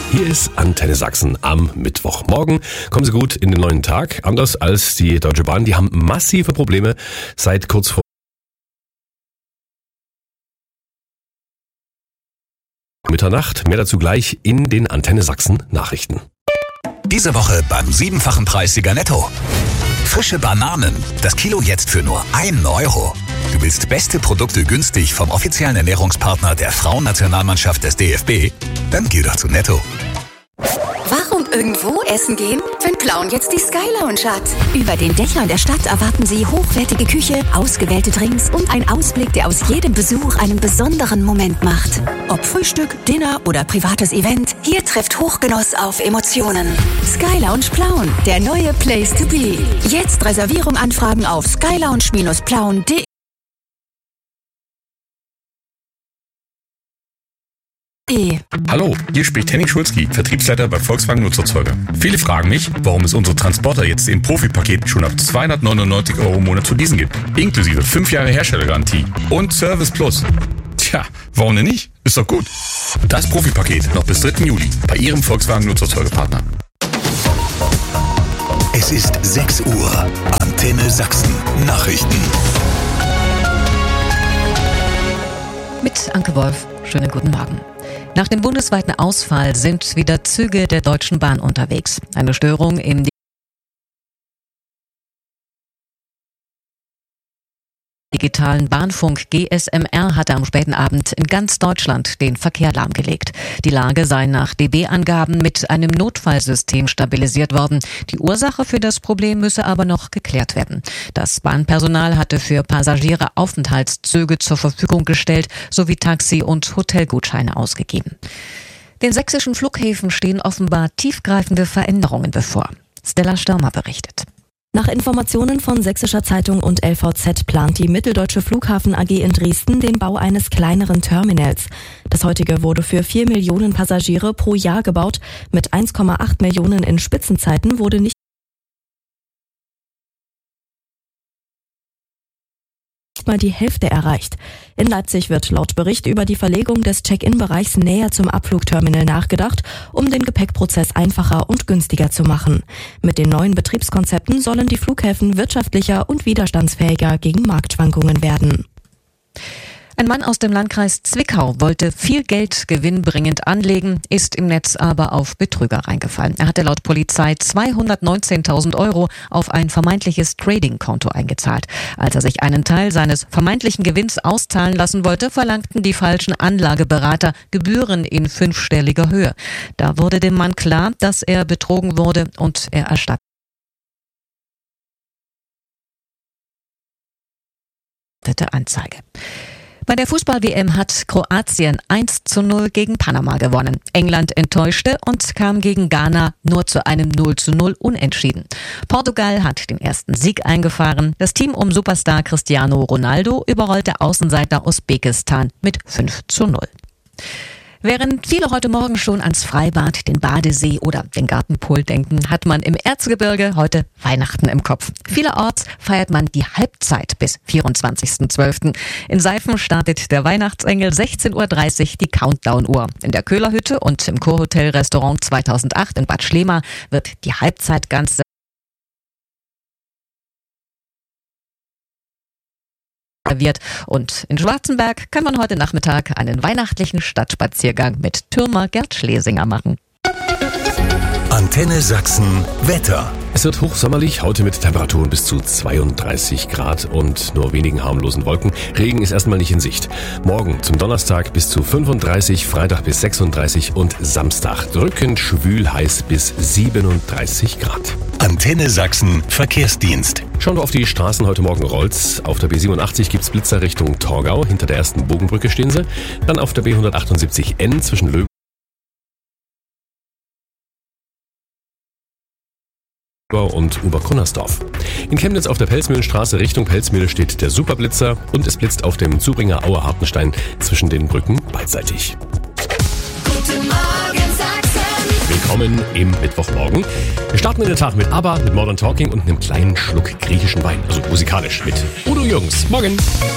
Hier ist Antenne Sachsen am Mittwochmorgen. Kommen Sie gut in den neuen Tag. Anders als die Deutsche Bahn, die haben massive Probleme seit kurz vor Mitternacht. Mehr dazu gleich in den Antenne Sachsen Nachrichten. Diese Woche beim 7-fachen Preissieger Netto. Frische Bananen. Das Kilo jetzt für nur 1 Euro. Du willst beste Produkte günstig vom offiziellen Ernährungspartner der Frauennationalmannschaft des DFB? Dann geh doch zu Netto. Warum irgendwo essen gehen, wenn Plauen jetzt die Sky Lounge hat? Über den Dächern der Stadt erwarten Sie hochwertige Küche, ausgewählte Drinks und einen Ausblick, der aus jedem Besuch einen besonderen Moment macht. Ob Frühstück, Dinner oder privates Event, hier trifft Hochgenuss auf Emotionen. Sky Lounge Plauen, der neue Place to be. Jetzt Reservierung anfragen auf skylounge-plauen.de. Hallo, hier spricht Henning Schulzki, Vertriebsleiter bei Volkswagen Nutzerzeuger. Viele fragen mich, warum es unsere Transporter jetzt im Profi-Paket schon ab 299 € im Monat zu leasen gibt. Inklusive 5 Jahre Herstellergarantie und Service Plus. Tja, warum denn nicht? Ist doch gut. Das Profi-Paket noch bis 3. Juli bei Ihrem Volkswagen Nutzerzeugerpartner. Es ist 6 Uhr. Antenne Sachsen. Nachrichten. Mit Anke Wolf. Schönen guten Morgen. Nach dem bundesweiten Ausfall sind wieder Züge der Deutschen Bahn unterwegs. Eine Störung im digitalen Bahnfunk GSMR hatte am späten Abend in ganz Deutschland den Verkehr lahmgelegt. Die Lage sei nach DB-Angaben mit einem Notfallsystem stabilisiert worden. Die Ursache für das Problem müsse aber noch geklärt werden. Das Bahnpersonal hatte für Passagiere Aufenthaltszüge zur Verfügung gestellt sowie Taxi- und Hotelgutscheine ausgegeben. Den sächsischen Flughäfen stehen offenbar tiefgreifende Veränderungen bevor. Stella Stürmer berichtet. Nach Informationen von Sächsischer Zeitung und LVZ plant die Mitteldeutsche Flughafen AG in Dresden den Bau eines kleineren Terminals. Das heutige wurde für 4 Millionen Passagiere pro Jahr gebaut. Mit 1,8 Millionen in Spitzenzeiten wurde nicht mal die Hälfte erreicht. In Leipzig wird laut Bericht über die Verlegung des Check-in-Bereichs näher zum Abflugterminal nachgedacht, um den Gepäckprozess einfacher und günstiger zu machen. Mit den neuen Betriebskonzepten sollen die Flughäfen wirtschaftlicher und widerstandsfähiger gegen Marktschwankungen werden. Ein Mann aus dem Landkreis Zwickau wollte viel Geld gewinnbringend anlegen, ist im Netz aber auf Betrüger reingefallen. Er hatte laut Polizei 219.000 € auf ein vermeintliches Trading-Konto eingezahlt. Als er sich einen Teil seines vermeintlichen Gewinns auszahlen lassen wollte, verlangten die falschen Anlageberater Gebühren in 5-stelliger Höhe. Da wurde dem Mann klar, dass er betrogen wurde und er erstattete Anzeige. Bei der Fußball-WM hat Kroatien 1:0 gegen Panama gewonnen. England enttäuschte und kam gegen Ghana nur zu einem 0:0 Unentschieden. Portugal hat den ersten Sieg eingefahren. Das Team um Superstar Cristiano Ronaldo überrollte Außenseiter Usbekistan mit 5:0. Während viele heute Morgen schon ans Freibad, den Badesee oder den Gartenpool denken, hat man im Erzgebirge heute Weihnachten im Kopf. Vielerorts feiert man die Halbzeit bis 24.12. In Seifen startet der Weihnachtsengel 16:30 Uhr die Countdown-Uhr. In der Köhlerhütte und im Kurhotel-Restaurant 2008 in Bad Schlema wird die Halbzeit ganz serviert. Und in Schwarzenberg kann man heute Nachmittag einen weihnachtlichen Stadtspaziergang mit Türmer Gerd Schlesinger machen. Antenne Sachsen Wetter. Es wird hochsommerlich, heute mit Temperaturen bis zu 32 Grad und nur wenigen harmlosen Wolken. Regen ist erstmal nicht in Sicht. Morgen zum Donnerstag bis zu 35, Freitag bis 36 und Samstag drückend schwül heiß bis 37 Grad. Antenne Sachsen Verkehrsdienst. Schauen wir auf die Straßen, heute Morgen rollt's. Auf der B87 gibt's Blitzer Richtung Torgau, hinter der ersten Bogenbrücke stehen sie. Dann auf der B178N zwischen Löwen und Oberkunnersdorf. In Chemnitz auf der Pelzmühlenstraße Richtung Pelzmühle steht der Superblitzer und es blitzt auf dem Zubringer Auer Hartenstein zwischen den Brücken beidseitig. Guten Morgen Sachsen! Willkommen im Mittwochmorgen. Wir starten in den Tag mit ABBA, mit Modern Talking und einem kleinen Schluck griechischen Wein, also musikalisch mit Udo Jürgens. Morgen!